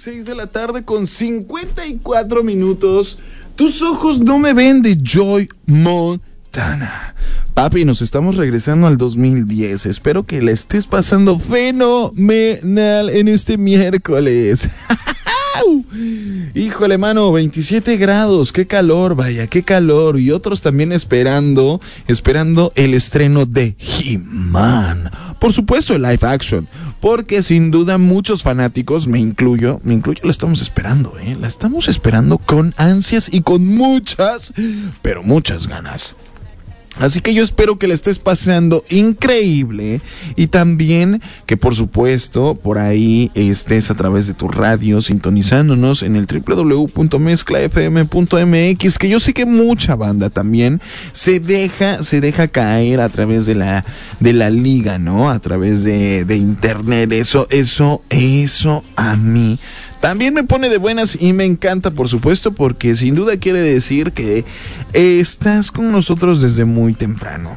6 de la tarde con 54 minutos. Tus ojos no me ven, de Joy Montana. Papi, nos estamos regresando al 2010. Espero que la estés pasando fenomenal en este miércoles. Híjole, mano, 27 grados, qué calor, vaya, qué calor. Y otros también esperando el estreno de He-Man. Por supuesto, el live action, porque sin duda muchos fanáticos, me incluyo, la estamos esperando, la estamos esperando con ansias y con muchas, pero muchas ganas. Así que yo espero que le estés pasando increíble y también que por supuesto por ahí estés a través de tu radio sintonizándonos en el www.mezclafm.mx, que yo sé que mucha banda también se deja caer a través de la liga, ¿no? A través de internet. Eso a mí también me pone de buenas y me encanta, por supuesto, porque sin duda quiere decir que estás con nosotros desde muy temprano.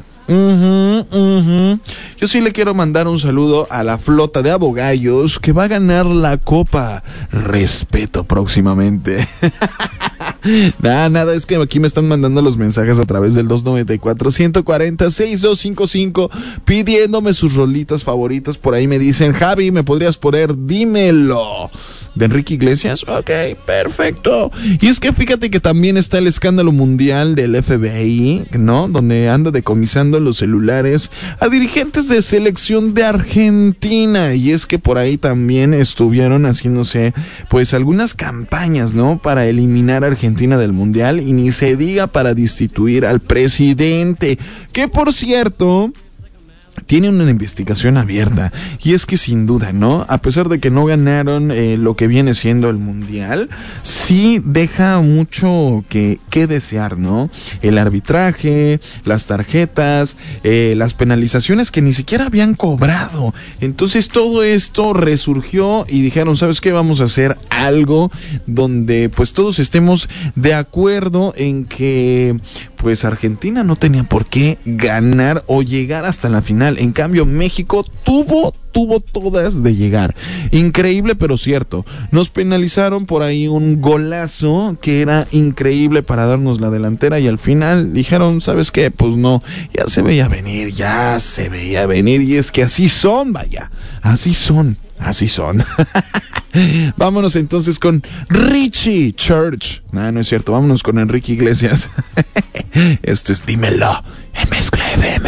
Yo sí le quiero mandar un saludo a la flota de abogallos que va a ganar la Copa Respeto próximamente. Nada, es que aquí me están mandando los mensajes a través del 294-140-6255 pidiéndome sus rolitas favoritas. Por ahí me dicen, Javi, ¿me podrías poner Dímelo de Enrique Iglesias? Ok, perfecto. Y es que fíjate que también está el escándalo mundial del FBI, ¿no? Donde anda decomisando los celulares a dirigentes de selección de Argentina. Y es que por ahí también estuvieron haciéndose pues algunas campañas, ¿no? Para eliminar a Argentina del mundial, y ni se diga para destituir al presidente, que por cierto tiene una investigación abierta. Y es que sin duda, ¿no? A pesar de que no ganaron lo que viene siendo el mundial, sí deja mucho que desear, ¿no? El arbitraje, las tarjetas, las penalizaciones que ni siquiera habían cobrado. Entonces todo esto resurgió y dijeron, ¿sabes qué? Vamos a hacer algo donde pues todos estemos de acuerdo en que pues Argentina no tenía por qué ganar o llegar hasta la final. En cambio, México tuvo todas de llegar. Increíble, pero cierto. Nos penalizaron por ahí un golazo que era increíble para darnos la delantera, y al final dijeron, ¿sabes qué? Pues no, ya se veía venir. Y es que así son, vaya. Así son. Vámonos entonces con Richie Church. No es cierto, vámonos con Enrique Iglesias. Esto es Dímelo en Mezcla FM.